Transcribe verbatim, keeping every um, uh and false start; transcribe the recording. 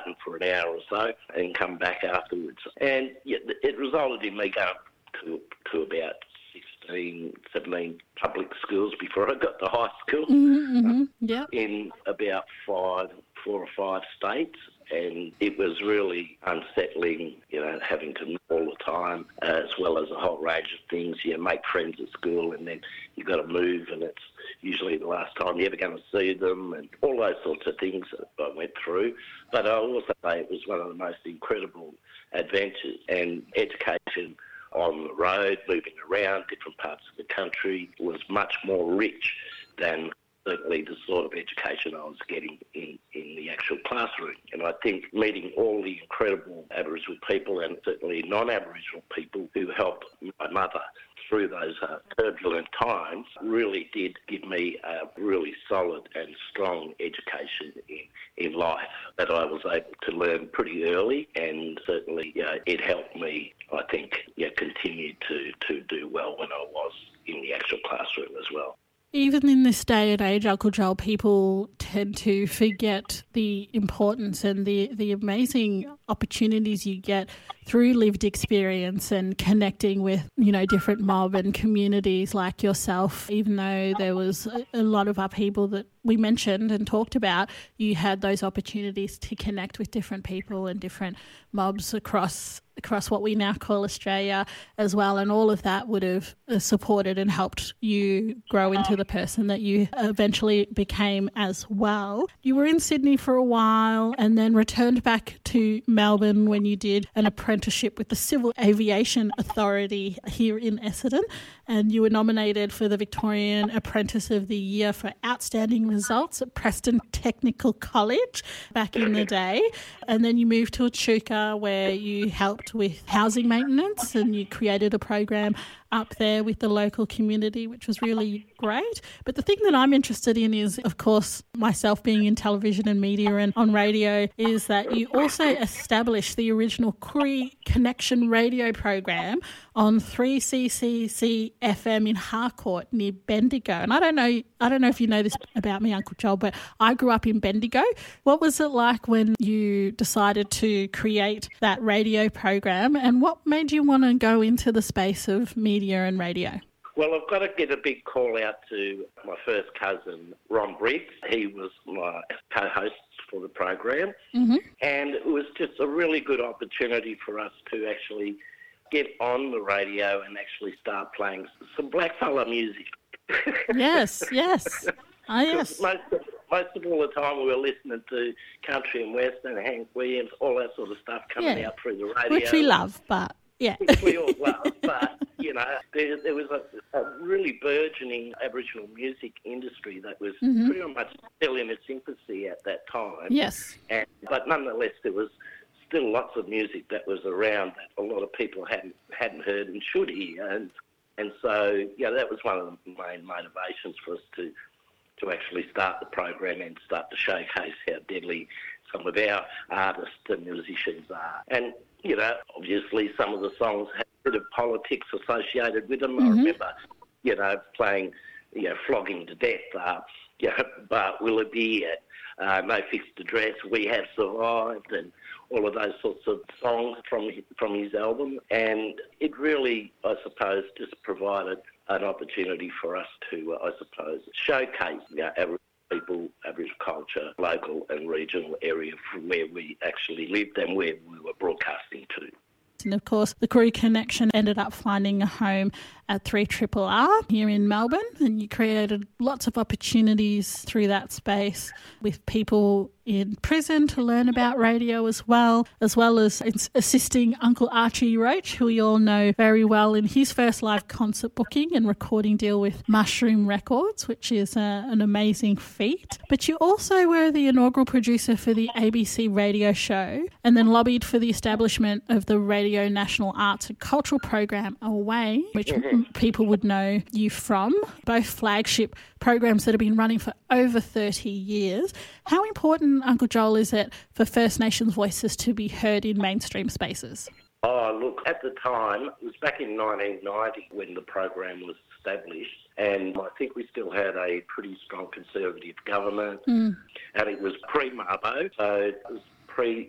garden for an hour or so and come back afterwards. And yeah, it resulted in me going to, to about sixteen, seventeen public schools before I got to high school. Mm-hmm, mm-hmm. Yeah. In about five, four or five states. And it was really unsettling, you know, having to know all the time, uh, as well as a whole range of things. You know, make friends at school and then you've got to move and it's usually the last time you're ever going to see them and all those sorts of things that I went through. But I'll also say it was one of the most incredible adventures and education on the road, moving around different parts of the country was much more rich than certainly the sort of education I was getting in, in the actual classroom. And I think meeting all the incredible Aboriginal people and certainly non-Aboriginal people who helped my mother through those uh, turbulent times really did give me a really solid and strong education in, in life that I was able to learn pretty early, and certainly you know, it helped me, I think, you know, continue to, to do well when I was in the actual classroom as well. Even in this day and age, Uncle Joel, people tend to forget the importance and the, the amazing opportunities you get through lived experience and connecting with, you know, different mob and communities like yourself. Even though there was a, a lot of upheaval that we mentioned and talked about, you had those opportunities to connect with different people and different mobs across across what we now call Australia as well, and all of that would have supported and helped you grow into the person that you eventually became as well. You were in Sydney for a while and then returned back to Melbourne when you did an apprenticeship with the Civil Aviation Authority here in Essendon, and you were nominated for the Victorian Apprentice of the Year for outstanding results at Preston Technical College back in the day. And then you moved to Echuca where you helped with housing maintenance and you created a program up there with the local community, which was really great. But the thing that I'm interested in is, of course, myself being in television and media and on radio, is that you also established the original Koori Connection radio program on three C C C F M in Harcourt near Bendigo. And I don't know, I don't know if you know this about me, Uncle Joel, but I grew up in Bendigo. What was it like when you decided to create that radio program, and what made you want to go into the space of media and radio? Well, I've got to get a big call out to my first cousin, Ron Briggs. He was my co-host for the program, mm-hmm. and it was just a really good opportunity for us to actually get on the radio and actually start playing some blackfella music. Yes, yes. Oh, yes. Most of, most of all the time we were listening to country and western, Hank Williams, all that sort of stuff coming yeah. out through the radio. Which we love, but yeah. Which we all love, but, you know, there, there was a, a really burgeoning Aboriginal music industry that was mm-hmm. pretty much still in its infancy at that time. Yes. And, but nonetheless, there was still lots of music that was around that a lot of people hadn't hadn't heard and should hear. And, and so, yeah, that was one of the main motivations for us to to actually start the program and start to showcase how deadly some of our artists and musicians are. And, you know, obviously some of the songs had a bit of politics associated with them. Mm-hmm. I remember, you know, playing, you know, Flogging to Death, uh, you know, Bart Willoughby, uh, No Fixed Address, We Have Survived, and all of those sorts of songs from from his album. And it really, I suppose, just provided an opportunity for us to, uh, I suppose, showcase you know, Aboriginal people, Aboriginal culture, local and regional area from where we actually lived and where we were broadcasting to. And of course, the Koori Connection ended up finding a home at three R R R here in Melbourne, and you created lots of opportunities through that space with people in prison to learn about radio as well, as well as assisting Uncle Archie Roach, who we all know very well, in his first live concert booking and recording deal with Mushroom Records, which is a, an amazing feat. But you also were the inaugural producer for the A B C radio show and then lobbied for the establishment of the Radio National Arts and Cultural Program Away, which mm-hmm. people would know you from, both flagship programs that have been running for over thirty years. How important, Uncle Joel, is it for First Nations voices to be heard in mainstream spaces? Oh, look, at the time, it was back in nineteen ninety when the program was established, and I think we still had a pretty strong Conservative government, mm. and it was pre-Mabo, so it was pre